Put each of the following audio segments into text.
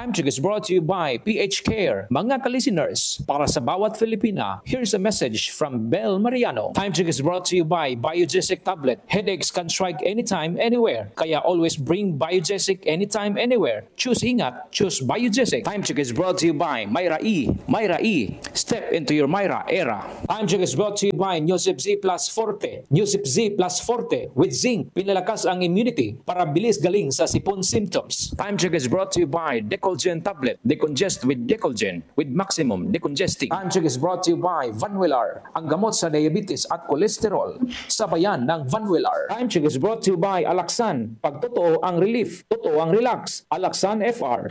Time check is brought to you by PH Care. Mga ka-listeners, para sa bawat Filipina, here's a message from Bel Mariano. Time check is brought to you by Biogesic Tablet. Headaches can strike anytime, anywhere. Kaya always bring Biogesic anytime, anywhere. Choose ingat, choose Biogesic. Time check is brought to you by Myra E. Myra E. Step into your Myra era. Time check is brought to you by Newsip Z Plus Forte. Newsip Z Plus Forte with zinc. Pinalakas ang immunity para bilis galing sa sipon symptoms. Time check is brought to you by Decolgen Tablet. Decongest with Decolgen with maximum decongesting. Time check is brought to you by Vanwillar. Ang gamot sa diabetes at kolesterol. Sabayan ng Vanwillar. Time check is brought to you by Alaxan. Pag totoo ang relief, totoo ang relax. Alaxan FR.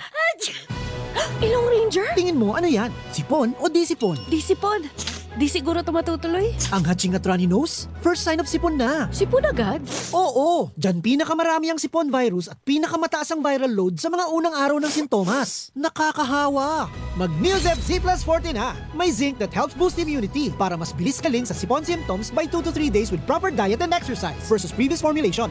Ilong Ranger? Tingin mo, ano yan? Sipon o di sipon? Di sipon. Di siguro ito matutuloy. Ang hatching at runny nose? First sign of sipon na. Sipon agad? Oo, dyan pinakamarami ang sipon virus at pinakamataas ang viral load sa mga unang araw ng sintomas. Nakakahawa. Mag-Newsep Z Plus Forte na. May zinc that helps boost immunity para mas bilis kaling sa sipon symptoms by 2 to 3 days with proper diet and exercise versus previous formulation.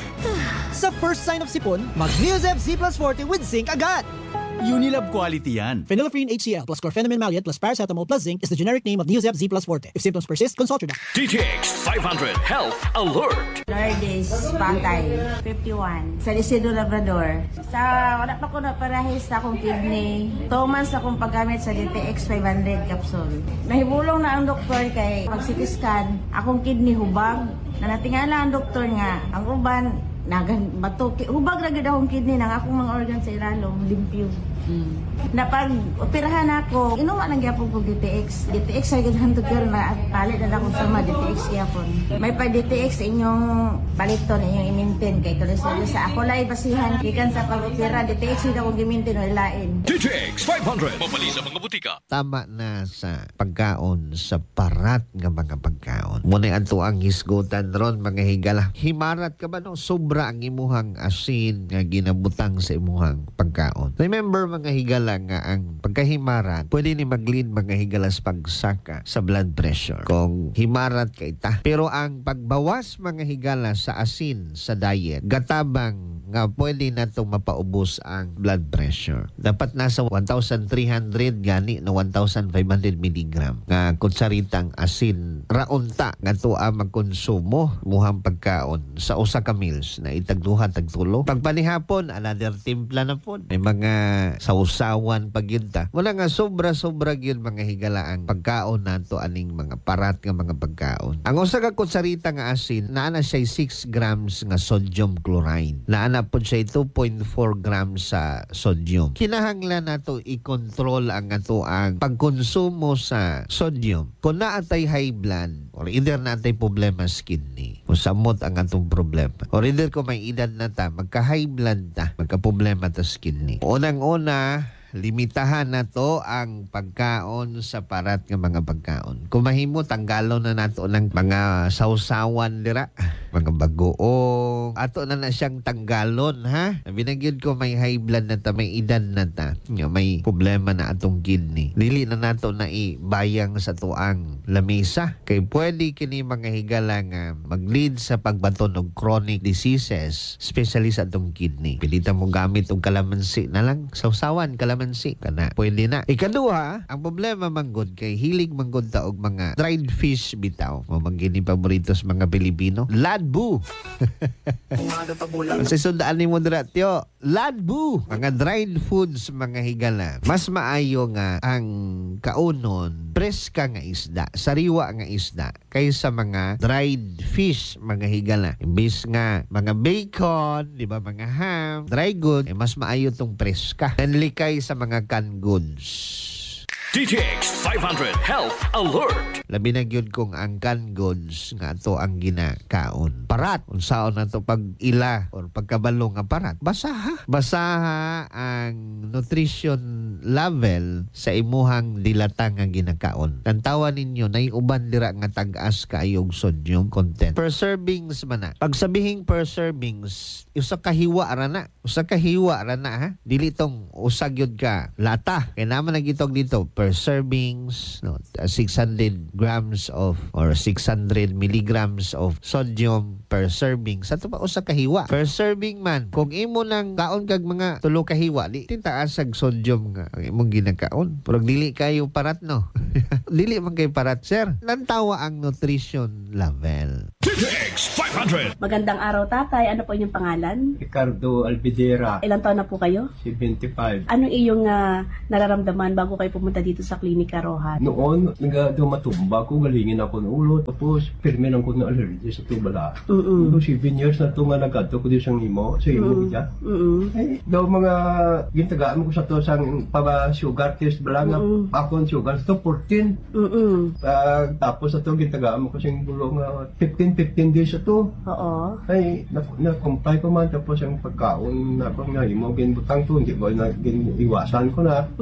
Sa first sign of sipon, mag-Newsep Z Plus Forte with zinc agad. Unilab quality yan. Phenylephrine HCl plus chlorpheniramine maleate plus paracetamol plus zinc is the generic name of Newsep Z Plus Forte. If symptoms persist, consult your doctor. DTX 500 Health Alert. Lourdes Pantay, 51. Sa Isidro Labrador. Sa wala pa ko na parahis sa akong kidney. 2 months akong paggamit sa DTX 500 capsule. Nahibulong na ang doktor kay pag-CT scan, akong kidney hubag. Natingala ang doktor nga, ang uban batuki. Hubag na gid akong kidney nang akong mga organ sa ilalom, limpyo. Napag-operahan ako, inuwa lang gyapon ko DTX. DTX ay ganahan to girl na palit na akong sama DTX gyapon. May pa DTX inyong paliton, inyong i-maintain kay kolesterol sa ako lay basihan gikan sa pag-opera DTX ida akong gi-maintain o ilain. DTX 500 mapali sa mga butika. Tama na sa pagkaon sa parat nga mga pagkaon. Muna adto ang hisgutan ron mga higala. Himarat ka ba no? Sobra ang imuhang asin nga ginabutang sa imuhang pagkaon. Remember mga higala nga ang pagkahimarat pwede ni maglid mga higala sa pagsaka sa blood pressure kung himarat kay ta. Pero ang pagbawas mga higala sa asin sa diet gatabang nga pwede na itong mapaubos ang blood pressure. Dapat nasa 1,300 gani na 1,500 mg nga kutsaritang asin raunta nga to ang magkonsumo muhang pagkaon sa usa ka meals na itagduha tagtulo. Pagpanihapon another timpla na po. May mga sausawan pagyunta. Wala nga sobra-sobra gyud mga higala ang pagkaon nato aning mga parat nga mga pagkaon. Ang usa ka kutsarita nga asin naa na siya 6 grams nga sodium chloride. Naa na po siya 2.4 grams sa sodium. Kinahanglan nato i-control ang ato ang pagkonsumo sa sodium. Kung naatay high blood or either naatay problema sa kidney o samot ang atong problema or either kung may edad na ta magka-high blood ta magka-problema ta sa kidney. Unang-una limitahan na to ang pagkaon sa parat ng mga pagkaon. Kung mahimo, tanggalon na nato ng mga sausawan dira, mga bagoong. Ato na siyang tanggalon, ha? Binagyod ko may high blood na ta, may edad na ta, may problema na atong kidney. Dili na nato na ibayang sa tuang lamesa. Kay pwede kini mga higala nga mag-lead sa pagbaton og chronic diseases, especially sa atong kidney. Pilita mo gamit og kalamansi na lang, sausawan, kalamansi kana pwede na. Ikaduha, ang problema manggod kay hilig manggod ta og mga dried fish bitaw. Mamangini paborito sa mga Pilipino. Ladbu. Sa sundaan ni mo dira tyo, ladbu. Mga dried foods mga higala. Mas maayo nga ang kaunon preska nga isda, sariwa nga isda kaysa mga dried fish mga higala. Imbis nga mga bacon, di ba mga ham, dry good, mas maayo tong preska. Nanlikay sa mga canned goods. DTX 500 Health Alert. Labi na gyud kung ang canned goods nga ato ang ginakaon. Parat unsaon nato pag ila or pagkabalo nga parat. Basaha. Basaha ang nutrition level sa imuhang dilata nga ginakaon. Tantawan ninyo nay uban dira nga tag-as kaayog sodium content. Per servings man na. Pag sabihing per servings, usa ka hiwa ra na. Usa ka hiwa ra na ha. Dili tong usag gyud ka lata. Kay naman nagitog dito per servings, no, 600 grams of or 600 milligrams of sodium per serving. Sa tuba usa ka hiwa per serving man. Kung imo nang kaon kag mga tulo ka hiwa, di tintaas ag sodium nga ang imong ginakaon. Pero dili kayo parat, no. Dili man kay parat, sir. Lantawa ang nutrition level. TTX 500. Magandang araw, tatay. Ano po inyong pangalan? Ricardo Albidera, Ilang taon na po kayo? 75. Ano iyong nararamdaman bago kayo pumunta dito sa Klinika Rohan? Noon, dumatumba ko, galingin ako ng ulo. Tapos, pirme lang ko na allergy sa tubala. So, 7 years na ito nga nagkadto ko din sa imo. Sa imo kita. Eh, daw mga gintagaan ko sa to sang sugar test bala nga. Ako ang sugar to 14. Tapos ito gintagaan ko sing bulo nga 15 days ito. Oo. Ay, na-comply ko man. Tapos ang pagkaon na ako nga imo ginbutang to. Hindi ba na iwasan ko na.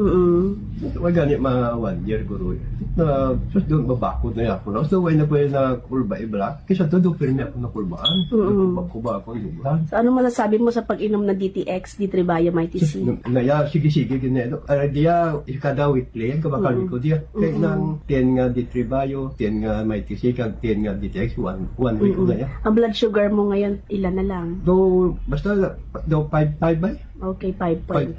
Wag ganit ma 1 year guro. Na sus doon babakod na ako. So way na pwede na kulba ibla. Kasi to do pirmi ako na kulbaan. Kuba ako lubuhan. So, ano masasabi mo sa pag-inom ng DTX, D3 Mighty C? Naya, sige ginedo. Dia kada weekly ang kabakal ko dia. Kaya nang 10 nga D3 Bio, 10 nga Mighty C, kag 10 nga DTX, one week ko na ya. Ang blood sugar mo ngayon, ilan na lang? Do basta do 5 ba? Okay, 5.5.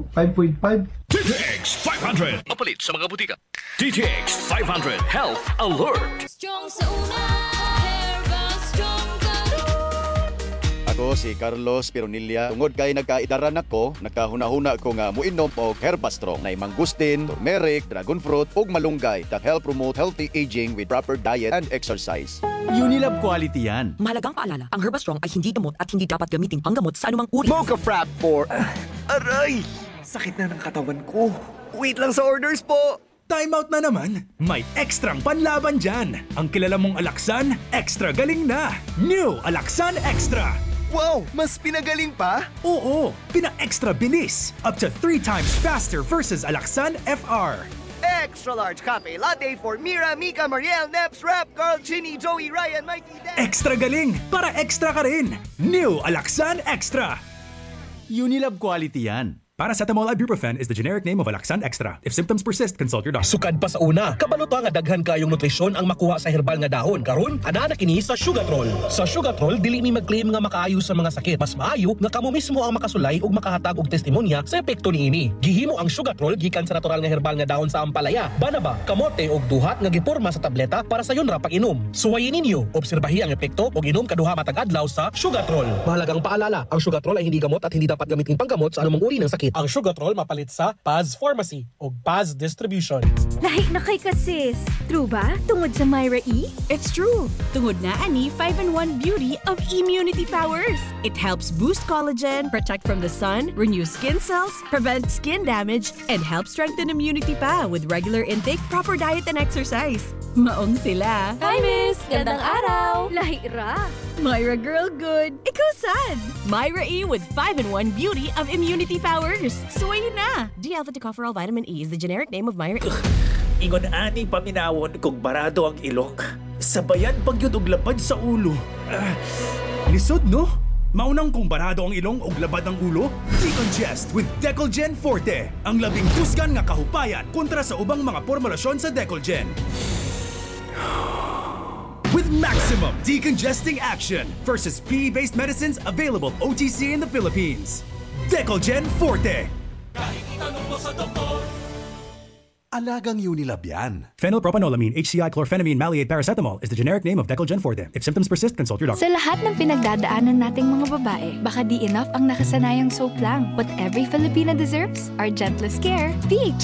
5.5. TTX 500. Mapalit sa mga butika. TTX 500 Health Alert. Strong sa una, Herbal Strong Garut. Ako si Carlos Pironilla. Tungod kay nagkaidaran ako, nakahuna-huna ko nga muinom og Herbastrong na mangustin, turmeric, dragon fruit ug malunggay that help promote healthy aging with proper diet and exercise. Unilab quality yan. Mahalagang paalala, ang Herbastrong ay hindi gamot at hindi dapat gamitin panggamot sa anumang uri. Mocha Frap for... aray! Sakit na ng katawan ko. Wait lang sa orders po! Time out na naman. May ekstrang panlaban dyan. Ang kilala mong Alaxan, extra galing na. New Alaxan Extra. Wow! Mas pinagaling pa? Oo, pina-extra bilis. Up to 3 times faster versus Alaxan FR. Extra large cafe latte for Mira, Mika, Mariel, Neps, Rap, Carl, Chinny, Joey, Ryan, Mikey, Dan. Extra galing para extra ka rin. New Alaxan Extra. Unilab quality yan. Paracetamol Ibuprofen is the generic name of Alaxan Extra. If symptoms persist, consult your doctor. Sukad pa sa una, kabalota nga daghan kayong nutrisyon ang makuha sa herbal nga dahon. Karon, ana na kini sa Sugatrol. Sa Sugatrol, dili mi mag-claim nga makaayo sa mga sakit. Mas maayo nga kamo mismo ang makasulay ug makahatag og testimonya sa epekto niini. Gihimo ang Sugatrol gikan sa natural nga herbal nga dahon sa ampalaya, banaba, kamote ug duhat nga giporma sa tableta para sayon ra pag-inom. Suwayin ninyo, obserbahi ang epekto ug inom kaduha matag adlaw sa Sugatrol. Mahalagang paalala, ang Sugatrol ay hindi gamot at hindi dapat gamitin panggamot sa anumang uri ng sakit. Ang Sugatrol mapalit sa Paz Pharmacy o Paz Distribution. Lahi na kay ka sis. True ba? Tungod sa Myra E? It's true. Tungod na ani 5-in-1 beauty of immunity powers. It helps boost collagen, protect from the sun, renew skin cells, prevent skin damage, and help strengthen immunity pa with regular intake, proper diet, and exercise. Maong sila. Hi miss! Gandang araw! Lahi ra! Myra Girl Good. Ikaw sad. Myra E with 5-in-1 beauty of immunity powers. Suwayin na. D-alpha-tocopherol vitamin E is the generic name of Myra E. Ingon ani paminawon kung barado ang ilok. Sabayan pagyud og labad sa ulo. Lisod no? Maunang kung barado ang ilong o labad ang ulo? Decongest with Decolgen Forte. Ang labing tusgan nga kahupayan kontra sa ubang mga formulasyon sa Decolgen. With maximum decongesting action versus PE-based medicines available OTC in the Philippines. Decolgen Forte. Kahit itanong mo sa doktor. Alagang Unilab yan. Phenylpropanolamine, HCI, chlorphenamine, maleate, paracetamol is the generic name of Decolgen Forte. If symptoms persist, consult your doctor. Sa lahat ng pinagdadaanan nating mga babae, baka di enough ang nakasanayang soap lang. What every Filipina deserves, our gentlest care, PH.